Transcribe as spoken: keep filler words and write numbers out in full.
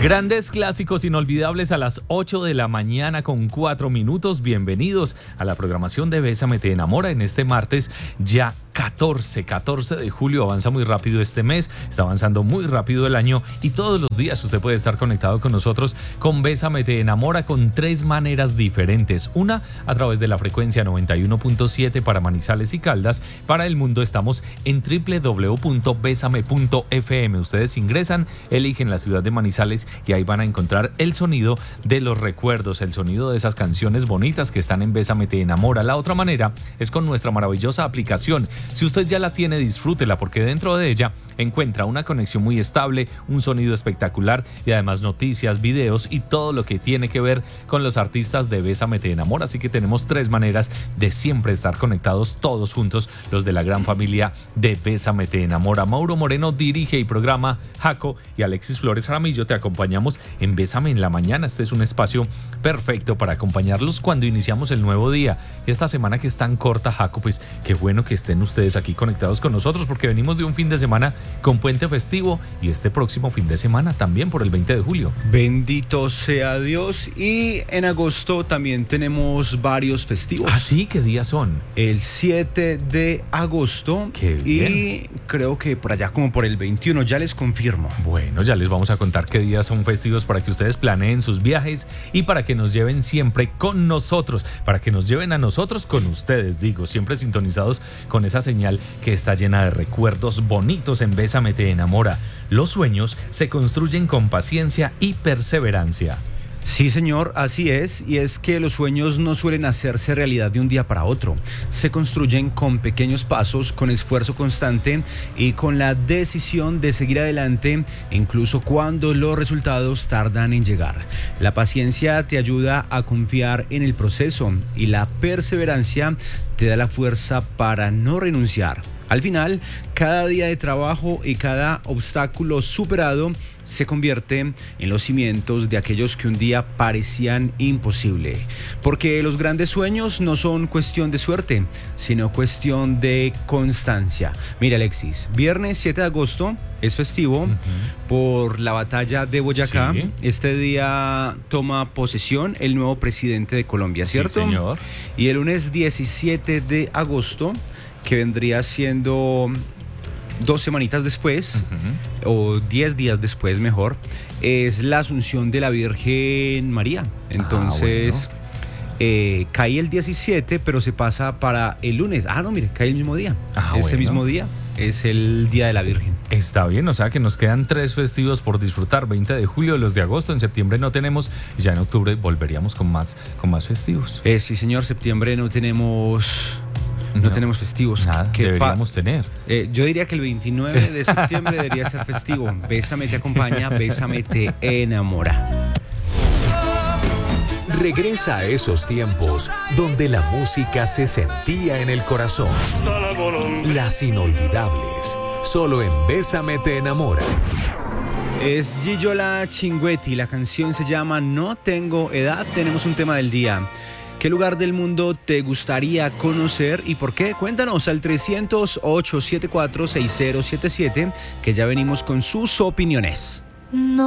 Grandes clásicos inolvidables a las ocho de la mañana con cuatro minutos. Bienvenidos a la programación de Bésame Te Enamora en este martes ya catorce, catorce de julio. Avanza muy rápido este mes, está avanzando muy rápido el año y todos los días usted puede estar conectado con nosotros con Bésame Te Enamora con tres maneras diferentes. Una, a través de la frecuencia noventa y uno punto siete para Manizales y Caldas. Para el mundo estamos en doble u doble u doble u punto besame punto efe eme. Ustedes ingresan, eligen la ciudad de Manizales y ahí van a encontrar el sonido de los recuerdos, el sonido de esas canciones bonitas que están en Bésame Te Enamora. La otra manera es con nuestra maravillosa aplicación. Si usted ya la tiene, disfrútela, porque dentro de ella encuentra una conexión muy estable, un sonido espectacular y además noticias, videos y todo lo que tiene que ver con los artistas de Bésame Te Enamora. Así que tenemos tres maneras de siempre estar conectados todos juntos, los de la gran familia de Bésame Te Enamora. Mauro Moreno dirige y programa, Jaco y Alexis Flores Jaramillo te acompañamos en Bésame en la Mañana. Este es un espacio perfecto para acompañarlos cuando iniciamos el nuevo día. Esta semana que es tan corta, Jaco, pues qué bueno que estén ustedes aquí conectados con nosotros, porque venimos de un fin de semana con puente festivo y este próximo fin de semana también por el veinte de julio. Bendito sea Dios. Y en agosto también tenemos varios festivos. ¿Ah, sí? ¿Qué días son? El siete de agosto. Qué bien. Y creo que por allá como por el veintiuno, ya les confirmo. Bueno, ya les vamos a contar qué días son festivos para que ustedes planeen sus viajes y para que nos lleven siempre con nosotros, para que nos lleven a nosotros con ustedes, digo, siempre sintonizados con esa señal que está llena de recuerdos bonitos en Bésame Te Enamora. Los sueños se construyen con paciencia y perseverancia. Sí, señor, así es, y es que los sueños no suelen hacerse realidad de un día para otro. Se construyen con pequeños pasos, con esfuerzo constante y con la decisión de seguir adelante, incluso cuando los resultados tardan en llegar. La paciencia te ayuda a confiar en el proceso y la perseverancia te da la fuerza para no renunciar. Al final, cada día de trabajo y cada obstáculo superado se convierte en los cimientos de aquellos que un día parecían imposible. Porque los grandes sueños no son cuestión de suerte, sino cuestión de constancia. Mira, Alexis, viernes siete de agosto es festivo uh-huh. por la batalla de Boyacá. Sí. Este día toma posesión el nuevo presidente de Colombia, ¿cierto? Sí, señor. Y el lunes diecisiete de agosto, que vendría siendo dos semanitas después, uh-huh. o diez días después mejor, es la Asunción de la Virgen María. Entonces, ah, bueno. eh, cae el diecisiete, pero se pasa para el lunes. Ah, no, mire, cae el mismo día. Ah, Ese bueno. mismo día es el Día de la Virgen. Está bien, o sea que nos quedan tres festivos por disfrutar, veinte de julio, los de agosto, en septiembre no tenemos, y ya en octubre volveríamos con más, con más festivos. Eh, sí, señor, septiembre no tenemos... No, no tenemos festivos. Nada, ¿Qué deberíamos pa- tener. Eh, yo diría que el veintinueve de septiembre debería ser festivo. Bésame te acompaña, Bésame te enamora. Regresa a esos tiempos donde la música se sentía en el corazón. Las inolvidables, solo en Bésame Te Enamora. Es Gillo Cinquetti, la canción se llama No Tengo Edad. Tenemos un tema del día. ¿Qué lugar del mundo te gustaría conocer y por qué? Cuéntanos al trescientos ocho setenta y cuatro sesenta siete siete, que ya venimos con sus opiniones. No.